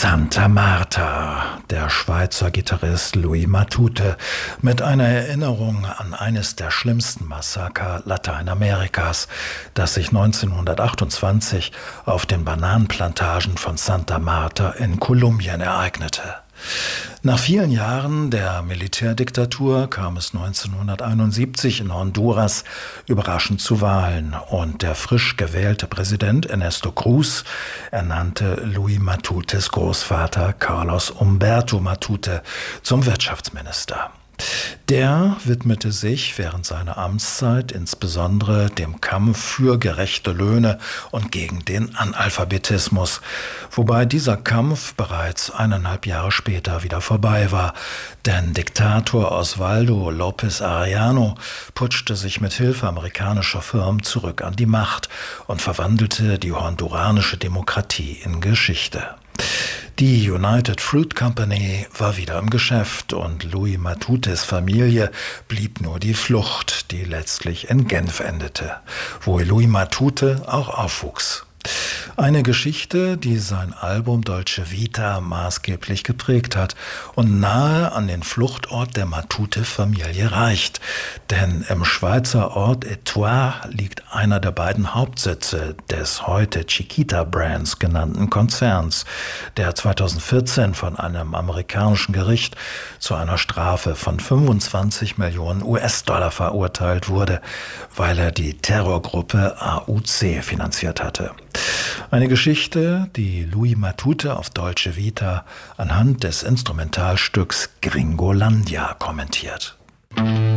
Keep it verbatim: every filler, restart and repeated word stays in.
Santa Marta, der Schweizer Gitarrist Louis Matute, mit einer Erinnerung an eines der schlimmsten Massaker Lateinamerikas, das sich neunzehnhundertachtundzwanzig auf den Bananenplantagen von Santa Marta in Kolumbien ereignete. Nach vielen Jahren der Militärdiktatur kam es neunzehnhunderteinundsiebzig in Honduras überraschend zu Wahlen und der frisch gewählte Präsident Ernesto Cruz ernannte Louis Matutes Großvater Carlos Humberto Matute zum Wirtschaftsminister. Der widmete sich während seiner Amtszeit insbesondere dem Kampf für gerechte Löhne und gegen den Analphabetismus, wobei dieser Kampf bereits eineinhalb Jahre später wieder vorbei war, denn Diktator Osvaldo López Arellano putschte sich mit Hilfe amerikanischer Firmen zurück an die Macht und verwandelte die honduranische Demokratie in Geschichte. Die United Fruit Company war wieder im Geschäft und Louis Matutes Familie blieb nur die Flucht, die letztlich in Genf endete, wo Louis Matute auch aufwuchs. Eine Geschichte, die sein Album Dolce Vita maßgeblich geprägt hat und nahe an den Fluchtort der Matute-Familie reicht. Denn im Schweizer Ort Étoile liegt einer der beiden Hauptsitze des heute Chiquita Brands genannten Konzerns, der zweitausendvierzehn von einem amerikanischen Gericht zu einer Strafe von fünfundzwanzig Millionen U S-Dollar verurteilt wurde, weil er die Terrorgruppe A U C finanziert hatte. Eine Geschichte, die Louis Matute auf Dolce Vita anhand des Instrumentalstücks Gringolandia kommentiert.